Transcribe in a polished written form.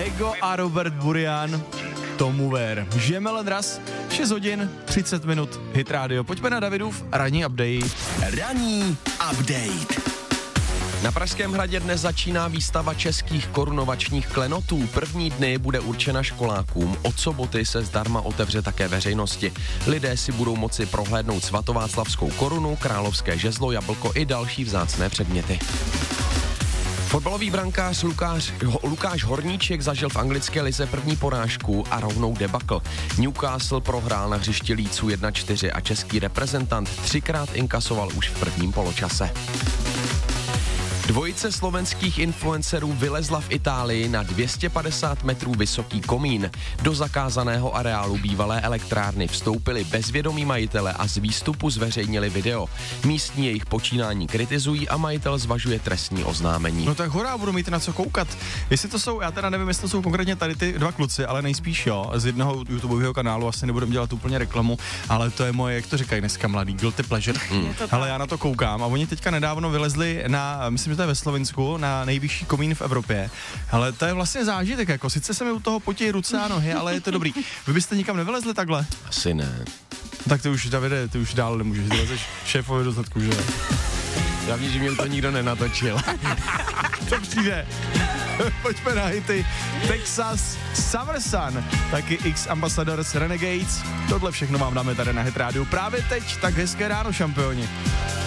Ego a Robert Burian, Tomu ver. Žijeme ledras, 6 hodin, 30 minut, Hit Radio. Pojďme na Davidův ranní update. Ranní update. Na Pražském hradě dnes začíná výstava českých korunovačních klenotů. První dny bude určena školákům. Od soboty se zdarma otevře také veřejnosti. Lidé si budou moci prohlédnout svatováclavskou korunu, královské žezlo, jablko i další vzácné předměty. Fotbalový brankář Lukáš Horníček zažil v anglické lize první porážku a rovnou debakl. Newcastle prohrál na hřišti Leedsu 1-4 a český reprezentant 3krát inkasoval už v prvním poločase. Dvojice slovenských influencerů vylezla v Itálii na 250 metrů vysoký komín. Do zakázaného areálu bývalé elektrárny vstoupili bezvědomí majitele a z výstupu zveřejnili video. Místní jejich počínání kritizují a majitel zvažuje trestní oznámení. No tak hurá, budu mít na co koukat. Jestli to jsou, já teda nevím, jestli to jsou konkrétně tady ty dva kluci, ale nejspíš jo, z jednoho YouTubeového kanálu, asi nebudem dělat úplně reklamu, ale to je moje, jak to říkají dneska mladý, guilty pleasure. Ale já na to koukám a oni teďka nedávno vylezli na, myslím, že to je ve Slovensku, na nejvyšší komín v Evropě. Ale to je vlastně zážitek, jako sice se mi u toho potí ruce a nohy, ale je to dobrý. Vy byste nikam nevylezli takhle? Asi ne. Tak ty už, Davide, ty už dál nemůžeš, ty lezeš šéfovi do zadku, že? Hlavně, že mě to nikdo nenatočil. To přijde. Pojďme na hity. Texas, Summer Sun, taky X Ambassadors, Renegades. Tohle všechno vám dáme tady na Hit Radio právě teď, tak hezké ráno, šampioni.